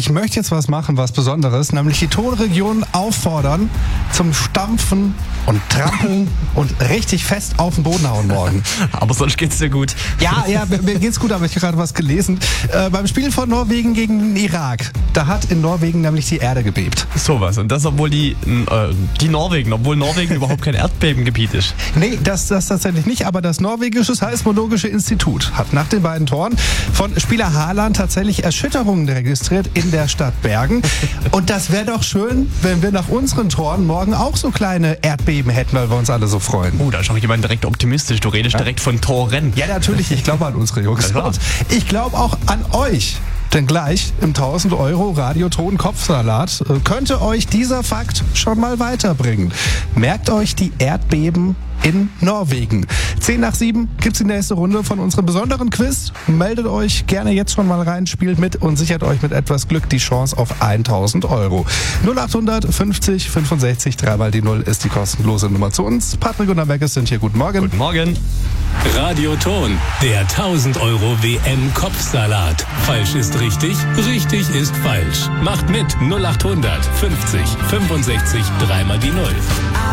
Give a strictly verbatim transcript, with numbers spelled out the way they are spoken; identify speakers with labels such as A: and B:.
A: ich möchte jetzt was machen, was Besonderes, nämlich die Tonregion auffordern zum Stampfen und Trampeln und richtig fest auf den Boden hauen morgen.
B: Aber sonst geht's dir gut.
A: Ja, ja, mir geht's gut, aber ich habe gerade was gelesen. Äh, beim Spiel von Norwegen gegen den Irak, da hat in Norwegen nämlich die Erde gebebt.
B: Sowas. Und das, obwohl die, äh, die Norwegen, obwohl Norwegen überhaupt kein Erdbebengebiet ist.
A: Nee, das, das tatsächlich nicht, aber das norwegische Seismologische Institut hat nach den beiden Toren von Spieler Haaland tatsächlich Erschütterungen registriert in der Stadt Bergen. Und das wäre doch schön, wenn wir nach unseren Toren morgen auch so kleine Erdbeben hätten, weil wir uns alle so freuen.
B: Oh, da ist auch jemand direkt optimistisch. Du redest ja direkt von Toren.
A: Ja, natürlich. Ich glaube an unsere Jungs. Und ich glaube auch an euch. Denn gleich im tausend Euro Radioton-Kopfsalat äh, könnte euch dieser Fakt schon mal weiterbringen. Merkt euch die Erdbeben in Norwegen. zehn nach sieben gibt's die nächste Runde von unserem besonderen Quiz. Meldet euch gerne jetzt schon mal rein, spielt mit und sichert euch mit etwas Glück die Chance auf tausend Euro. null acht fünfzig fünfundsechzig, dreimal die Null ist die kostenlose Nummer zu uns. Patrick und Abeckes sind hier. Guten Morgen.
B: Guten Morgen.
C: Radioton, der tausend Euro W M-Kopfsalat. Falsch ist richtig, richtig ist falsch. Macht mit null acht fünfzig fünfundsechzig, dreimal die Null.